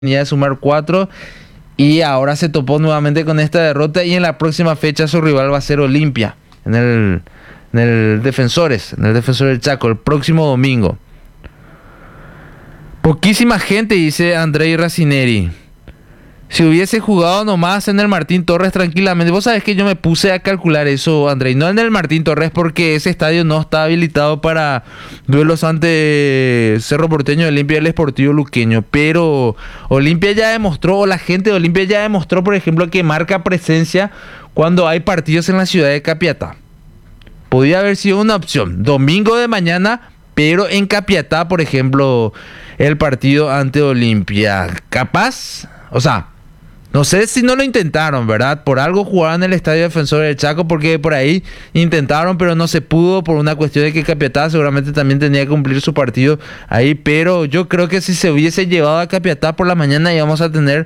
venía de sumar 4 y ahora se topó nuevamente con esta derrota y en la próxima fecha su rival va a ser Olimpia en el Defensores del Chaco el próximo domingo. Poquísima gente, dice Andrei Racineri. Si hubiese jugado nomás en el Martín Torres tranquilamente. Vos sabés que yo me puse a calcular eso, Andrei. No en el Martín Torres porque ese estadio no está habilitado para duelos ante Cerro Porteño, Olimpia y el Sportivo Luqueño. Pero Olimpia ya demostró, o la gente de Olimpia ya demostró, por ejemplo, que marca presencia cuando hay partidos en la ciudad de Capiatá. Podría haber sido una opción. Domingo de mañana, pero en Capiatá, por ejemplo, el partido ante Olimpia. Capaz, o sea... No sé si no lo intentaron, ¿verdad? Por algo jugaron en el Estadio Defensor del Chaco, porque por ahí intentaron, pero no se pudo por una cuestión de que Capiatá seguramente también tenía que cumplir su partido ahí. Pero yo creo que si se hubiese llevado a Capiatá por la mañana íbamos a tener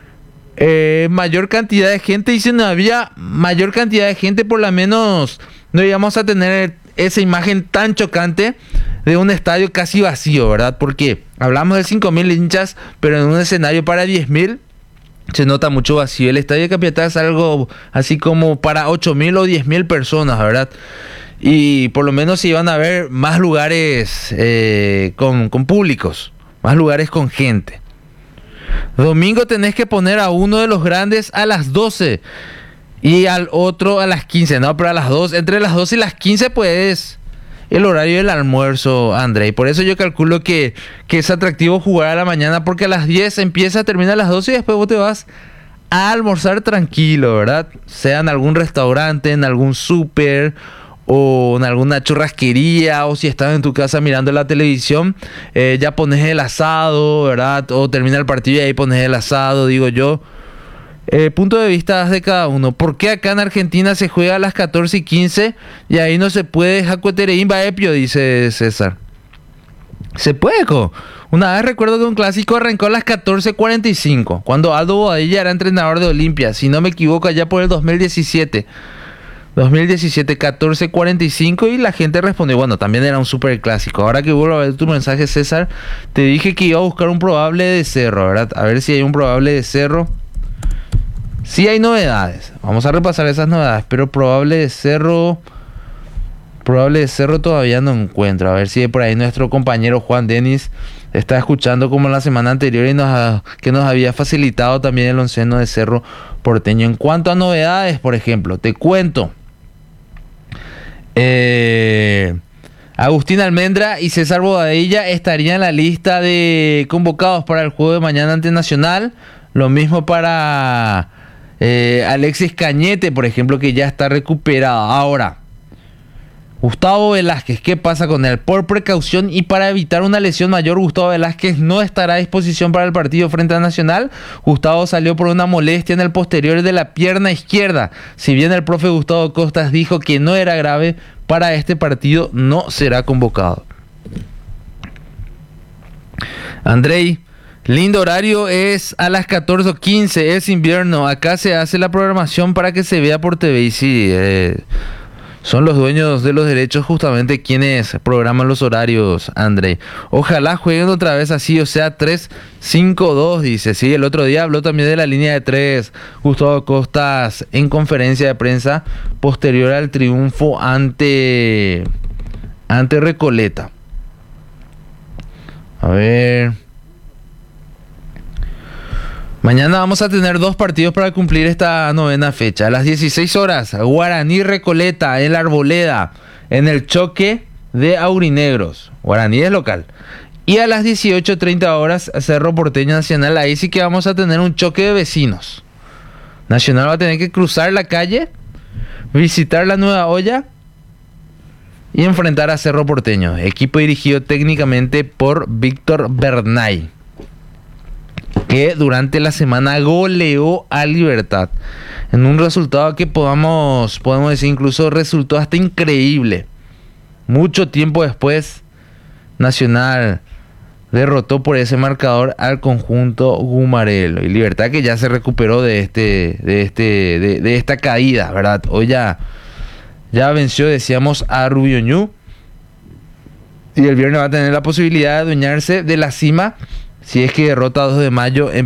mayor cantidad de gente. Y si no había mayor cantidad de gente, por lo menos no íbamos a tener esa imagen tan chocante de un estadio casi vacío, ¿verdad? Porque hablamos de 5.000 hinchas, pero en un escenario para 10.000... se nota mucho vacío. El estadio de Capiatá es algo así como para 8.000 o 10.000 personas, ¿verdad? Y por lo menos se iban a ver más lugares con públicos, más lugares con gente. Domingo tenés que poner a uno de los grandes a las 12 y al otro a las 15, ¿no? Pero a las 2, entre las 12 y las 15 pues el horario del almuerzo, André. Por eso yo calculo que es atractivo jugar a la mañana, porque a las 10 empieza, termina a las 12 y después vos te vas a almorzar tranquilo, ¿verdad? Sea en algún restaurante, en algún súper o en alguna churrasquería, o si estás en tu casa mirando la televisión, ya pones el asado, ¿verdad? O termina el partido y ahí pones el asado, digo yo. Punto de vista de cada uno. ¿Por qué acá en Argentina se juega a las 14:15 y ahí no se puede Jacuetereín Baepio? Dice César. Se puede, Una vez recuerdo que un clásico arrancó a las 14:45 cuando Aldo Bodadilla era entrenador de Olimpia, si no me equivoco, allá por el 2017, 14:45, y la gente respondió, bueno, también era un super clásico. Ahora que vuelvo a ver tu mensaje, César, te dije que iba a buscar un probable de Cerro, ¿verdad? A ver si hay un probable de Cerro. Sí hay novedades, vamos a repasar esas novedades, pero probable de Cerro todavía no encuentro. A ver si por ahí nuestro compañero Juan Denis está escuchando como la semana anterior y que nos había facilitado también el onceno de Cerro Porteño. En cuanto a novedades, por ejemplo, te cuento, Agustín Almendra y César Bobadilla estarían en la lista de convocados para el juego de mañana ante Nacional. Lo mismo para Alexis Cañete, por ejemplo, que ya está recuperado. Ahora, Gustavo Velázquez, ¿qué pasa con él? Por precaución y para evitar una lesión mayor, Gustavo Velázquez no estará a disposición para el partido frente a Nacional. Gustavo salió por una molestia en el posterior de la pierna izquierda. Si bien el profe Gustavo Costas dijo que no era grave, para este partido no será convocado. Andrei, lindo horario, es a las 14:15, es invierno. Acá se hace la programación para que se vea por TV. Y sí, son los dueños de los derechos justamente quienes programan los horarios, André. Ojalá jueguen otra vez así, o sea, 3-5-2, dice. Sí, el otro día habló también de la línea de 3, Gustavo Costas, en conferencia de prensa posterior al triunfo ante Recoleta. A ver... Mañana vamos a tener 2 partidos para cumplir esta 9ª fecha. A las 16 horas, Guaraní Recoleta en la Arboleda, en el choque de aurinegros. Guaraní es local. Y a las 18:30 horas, Cerro Porteño Nacional. Ahí sí que vamos a tener un choque de vecinos. Nacional va a tener que cruzar la calle, visitar la Nueva Olla y enfrentar a Cerro Porteño. Equipo dirigido técnicamente por Víctor Bernay, que durante la semana goleó a Libertad en un resultado que podemos decir incluso resultó hasta increíble. Mucho tiempo después, Nacional derrotó por ese marcador al conjunto gumarelo, y Libertad que ya se recuperó de esta caída, ¿verdad? Hoy ya venció, decíamos, a Rubio Ñu, y el viernes va a tener la posibilidad de adueñarse de la cima Si es que derrota 2 de mayo,